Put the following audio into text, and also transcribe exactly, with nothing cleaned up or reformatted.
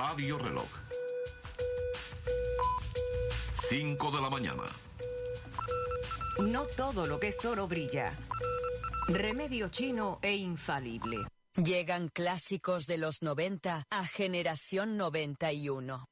Radio Reloj. cinco de la mañana. No todo lo que es oro brilla. Remedio chino e infalible. Llegan clásicos de los noventa a Generación noventa y uno.